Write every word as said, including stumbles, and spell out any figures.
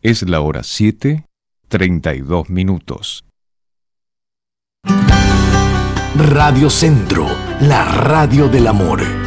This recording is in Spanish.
Es la hora siete, treinta y dos minutos. Radio Centro, la radio del amor.